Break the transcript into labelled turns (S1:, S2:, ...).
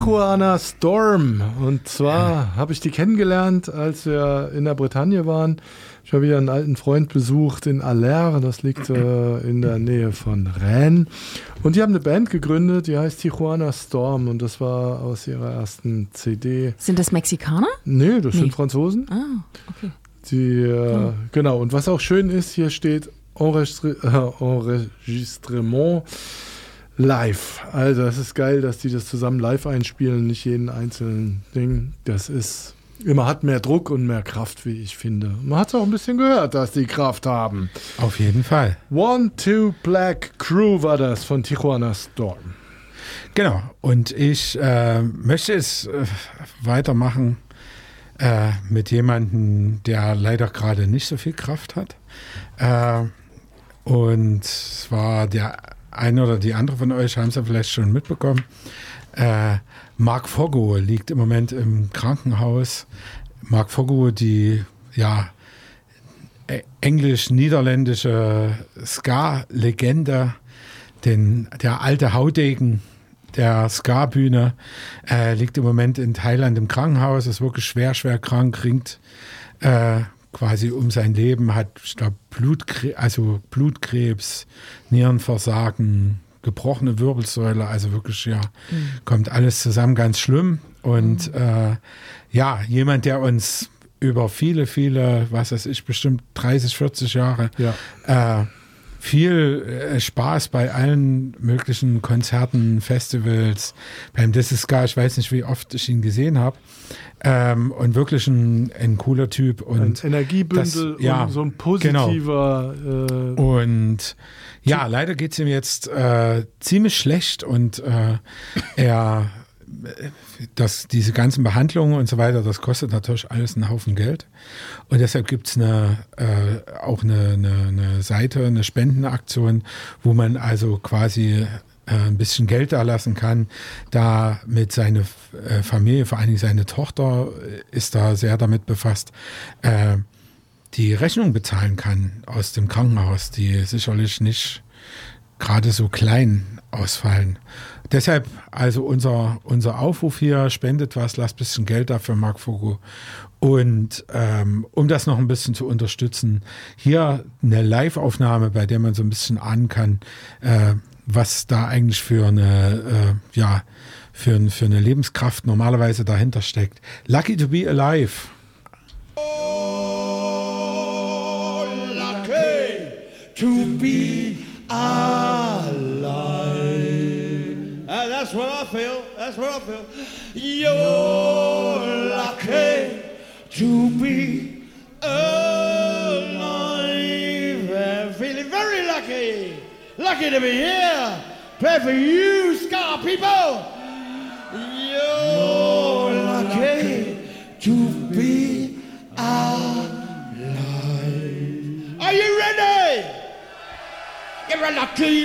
S1: Tijuana Storm. Und zwar habe ich die kennengelernt, als wir in der Bretagne waren. Ich habe hier einen alten Freund besucht in Aller, das liegt in der Nähe von Rennes. Und die haben eine Band gegründet, die heißt Tijuana Storm. Und das war aus ihrer ersten CD.
S2: Sind das Mexikaner?
S1: Nee, das sind Franzosen.
S2: Ah, okay.
S1: Genau, und was auch schön ist, hier steht Enregistrement live. Also es ist geil, dass die das zusammen live einspielen, nicht jeden einzelnen Ding. Das ist hat mehr Druck und mehr Kraft, wie ich finde. Man hat es auch ein bisschen gehört, dass die Kraft haben.
S3: Auf jeden Fall.
S1: 1-2 Black Crew war das von Tijuana Storm.
S3: Genau. Und ich möchte es weitermachen mit jemandem, der leider gerade nicht so viel Kraft hat. Und zwar der eine oder die andere von euch haben es ja vielleicht schon mitbekommen. Marc Foggo liegt im Moment im Krankenhaus. Marc Foggo, die englisch-niederländische Ska-Legende, der alte Haudegen der Ska-Bühne, liegt im Moment in Thailand im Krankenhaus, ist wirklich schwer krank, ringt quasi um sein Leben, hat, ich glaube, Blutkrebs, Nierenversagen, gebrochene Wirbelsäule, also wirklich, kommt alles zusammen, ganz schlimm. Und jemand, der uns über viele, was weiß ich, bestimmt 30, 40 Jahre viel Spaß bei allen möglichen Konzerten, Festivals, beim This Is Ska, ich weiß nicht, wie oft ich ihn gesehen habe. Und wirklich ein cooler Typ. Und
S1: ein Energiebündel und so ein positiver...
S3: Genau. Und leider geht es ihm jetzt ziemlich schlecht und diese ganzen Behandlungen und so weiter, das kostet natürlich alles einen Haufen Geld. Und deshalb gibt es auch eine Seite, eine Spendenaktion, wo man also quasi ein bisschen Geld da lassen kann, damit seine Familie, vor allen Dingen seine Tochter, ist da sehr damit befasst, die Rechnung bezahlen kann aus dem Krankenhaus, die sicherlich nicht gerade so klein ausfallen. Deshalb also unser Aufruf hier, spendet was, lasst ein bisschen Geld da für Marc Foggo. Und um das noch ein bisschen zu unterstützen, hier eine Live-Aufnahme, bei der man so ein bisschen ahnen kann, was da eigentlich für eine Lebenskraft normalerweise dahinter steckt. Lucky to be alive.
S4: Oh, lucky to be alive. That's what I feel. You're lucky to be alive. I'm feeling very lucky. Lucky to be here. Pray for you, Ska people. You're lucky to be alive. Are you ready? You're lucky.